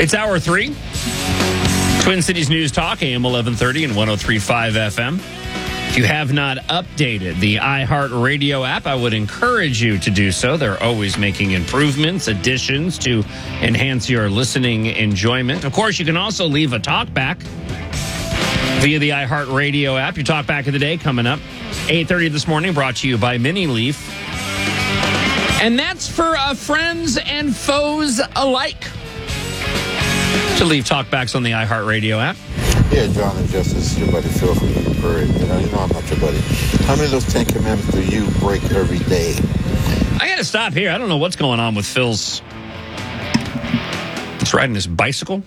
It's hour 3. Twin Cities News Talk, AM 1130 and 103.5 FM. If you have not updated the iHeartRadio app, I would encourage you to do so. They're always making improvements, additions to enhance your listening enjoyment. Of course, you can also leave a talkback via the iHeartRadio app. Your talkback of the day coming up 8:30 this morning, brought to you by Mini Leaf. And that's for friends and foes alike. To leave talkbacks on the iHeartRadio app. Yeah, John and Justice, your buddy Phil from Eagle Prairie. You know I'm not your buddy. How many of those 10 commandments do you break every day? I got to stop here. I don't know what's going on with Phil's. He's riding his bicycle.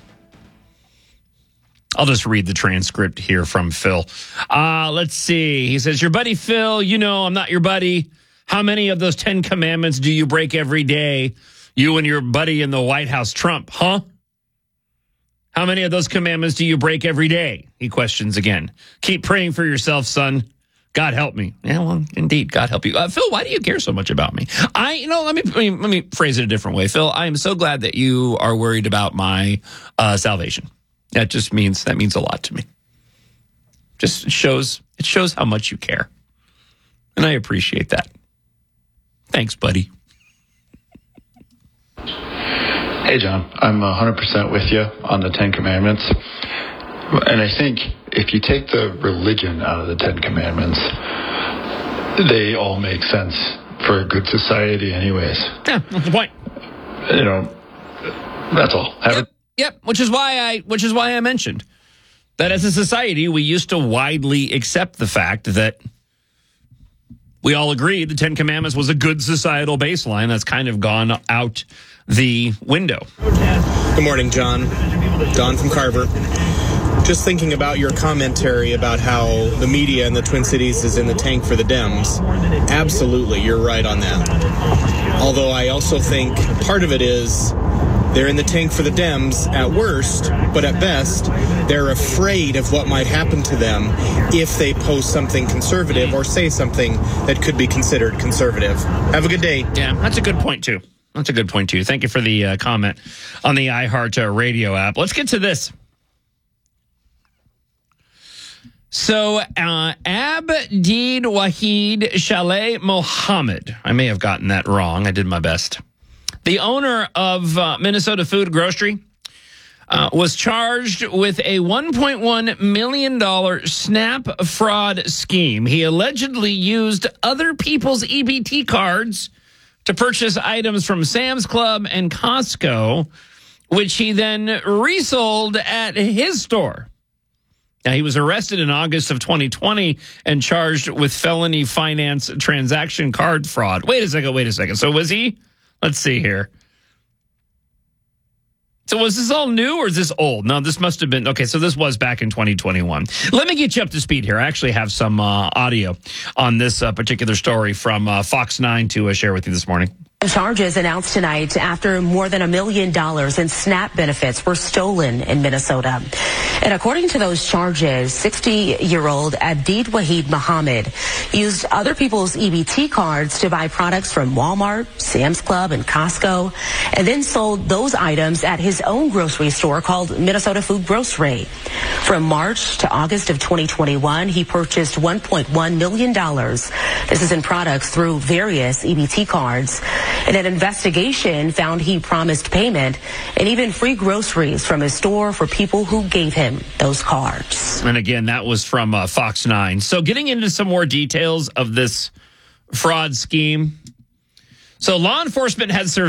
I'll just read the transcript here from Phil. Let's see. He says, your buddy Phil, you know I'm not your buddy. How many of those 10 commandments do you break every day? You and your buddy in the White House, Trump, huh? How many of those commandments do you break every day? He questions again. Keep praying for yourself, son. God help me. Yeah, well, indeed, God help you. Phil, why do you care so much about me? Let me phrase it a different way. Phil, I am so glad that you are worried about my salvation. That means a lot to me. It shows how much you care. And I appreciate that. Thanks, buddy. Hey, John, I'm 100% with you on the 10 Commandments. And I think if you take the religion out of the 10 Commandments, they all make sense for a good society anyways. Yeah, that's the point. You know, that's all. Yep, which is why I mentioned that as a society, we used to widely accept the fact that we all agreed the 10 Commandments was a good societal baseline. That's kind of gone out the window. Good morning, John. Don from Carver. Just thinking about your commentary about how the media in the Twin Cities is in the tank for the Dems. Absolutely, you're right on that. Although I also think part of it is they're in the tank for the Dems at worst, but at best, they're afraid of what might happen to them if they post something conservative or say something that could be considered conservative. Have a good day. Yeah, that's a good point, too. Thank you for the comment on the iHeartRadio app. Let's get to this. So, Abdeed Wahid Shaleh Mohammed, I may have gotten that wrong. I did my best. The owner of Minnesota Food Grocery was charged with a $1.1 million SNAP fraud scheme. He allegedly used other people's EBT cards to purchase items from Sam's Club and Costco, which he then resold at his store. Now, he was arrested in August of 2020 and charged with felony finance transaction card fraud. Wait a second. So was he? Let's see here. So was this all new or is this old? No, this must have been. Okay, so this was back in 2021. Let me get you up to speed here. I actually have some audio on this particular story from Fox 9 to share with you this morning. Charges announced tonight after more than $1 million in SNAP benefits were stolen in Minnesota. And according to those charges, 60-year-old Abdeed Wahid Mohammed used other people's EBT cards to buy products from Walmart, Sam's Club, and Costco, and then sold those items at his own grocery store called Minnesota Food Grocery. From March to August of 2021, he purchased $1.1 million. This is in products through various EBT cards. And an investigation found he promised payment and even free groceries from his store for people who gave him those cards. And again, that was from Fox 9. So getting into some more details of this fraud scheme. So law enforcement had surveilled